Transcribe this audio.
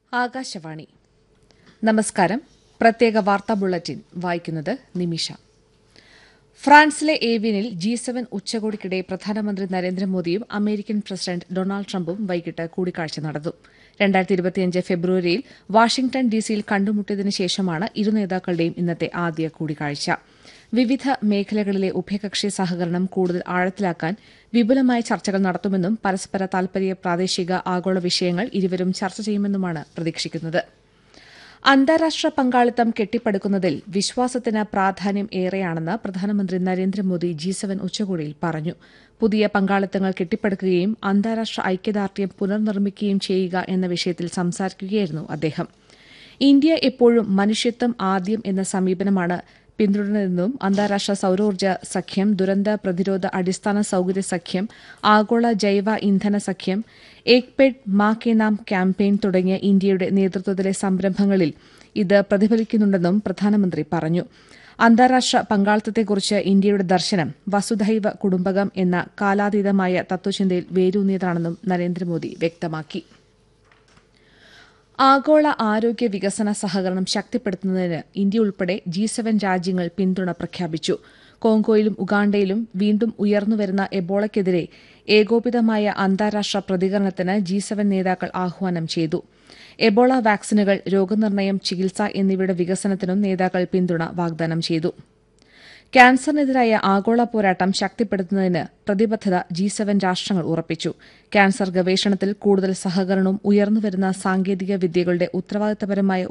ആകാശവാണി നമസ്കാരം. പ്രത്യേക വാർത്താ ബുള്ളറ്റിൻ വായിക്കുന്നത് നിമിഷ. ഫ്രാൻസിലെ ഏവിയനിൽ G7 ഉച്ചകോടിക്കിടെ പ്രധാനമന്ത്രി നരേന്ദ്രമോദിയും അമേരിക്കൻ പ്രസിഡന്റ് ഡൊണാൾഡ് ട്രംപും വൈകിട്ട് കൂടിക്കാഴ്ച നടന്നു. 2025 ഫെബ്രുവരിയിൽ വാഷിംഗ്ടൺ ഡിസിയിൽ കണ്ടുമുട്ടിയതിനു ശേഷമാണ് ഇരു നേതാക്കളുടെയും ഇന്നത്തെ ആദ്യ കൂടിക്കാഴ്ച. വിവിധ മേഖലകളിലെ ഉഭയകക്ഷി സഹകരണം കൂടുതൽ ആഴത്തിലാക്കാൻ വിപുലമായ ചർച്ചകൾ നടത്തുമെന്നും പരസ്പര താൽപര്യ പ്രാദേശിക ആഗോള വിഷയങ്ങൾ ഇരുവരും ചർച്ച ചെയ്യുമെന്നുമാണ് പ്രതീക്ഷിക്കുന്നത്. അന്താരാഷ്ട്ര പങ്കാളിത്തം കെട്ടിപ്പടുക്കുന്നതിൽ വിശ്വാസത്തിന് പ്രാധാന്യം ഏറെയാണെന്ന് പ്രധാനമന്ത്രി നരേന്ദ്രമോദി G7 ഉച്ചകോടിയിൽ പറഞ്ഞു. പുതിയ പങ്കാളിത്തങ്ങൾ കെട്ടിപ്പടുക്കുകയും അന്താരാഷ്ട്ര ഐക്യദാർഢ്യം പുനർനിർമ്മിക്കുകയും ചെയ്യുക എന്ന വിഷയത്തിൽ സംസാരിക്കുകയായിരുന്നു അദ്ദേഹം. ഇന്ത്യ എപ്പോഴും മനുഷ്യത്വം ആദ്യം എന്ന സമീപനമാണ് പിന്തുടരുന്നതെന്നും അന്താരാഷ്ട്ര സൌരോർജ്ജ സഖ്യം, ദുരന്ത പ്രതിരോധ അടിസ്ഥാന സൌകര്യ സഖ്യം, ആഗോള ജൈവ ഇന്ധന സഖ്യം, ഏക് പെഡ് മാ കെ നാം ക്യാമ്പയിൻ തുടങ്ങിയ ഇന്ത്യയുടെ നേതൃത്വത്തിലെ സംരംഭങ്ങളിൽ ഇത് പ്രതിഫലിക്കുന്നുണ്ടെന്നും പ്രധാനമന്ത്രി പറഞ്ഞു. അന്താരാഷ്ട്ര പങ്കാളിത്തത്തെക്കുറിച്ച് ഇന്ത്യയുടെ ദർശനം വസുധൈവ കുടുംബകം എന്ന കാലാതീതമായ തത്വചിന്തയിൽ വേരൂന്നിയതാണെന്നും നരേന്ദ്രമോദി വ്യക്തമാക്കി. ആഗോള ആരോഗ്യ വികസന സഹകരണം ശക്തിപ്പെടുത്തുന്നതിന് ഇന്ത്യ ഉൾപ്പെടെ G7 രാജ്യങ്ങൾ പിന്തുണ പ്രഖ്യാപിച്ചു. കോങ്കോയിലും ഉഗാണ്ടയിലും വീണ്ടും ഉയർന്നുവരുന്ന എബോളയ്ക്കെതിരെ ഏകോപിതമായ അന്താരാഷ്ട്ര പ്രതികരണത്തിന് G7 നേതാക്കൾ ആഹ്വാനം ചെയ്തു. എബോള വാക്സിനുകൾ, രോഗനിർണയം, ചികിത്സ എന്നിവയുടെ വികസനത്തിനും നേതാക്കൾ പിന്തുണ വാഗ്ദാനം ചെയ്തു. ക്യാൻസറിനെതിരായ ആഗോള പോരാട്ടം ശക്തിപ്പെടുത്തുന്നതിന് പ്രതിബദ്ധത G7 രാഷ്ട്രങ്ങൾ ഉറപ്പിച്ചു. ക്യാൻസർ ഗവേഷണത്തിൽ കൂടുതൽ സഹകരണവും ഉയർന്നുവരുന്ന സാങ്കേതിക വിദ്യകളുടെ ഉത്തരവാദിത്തപരമായ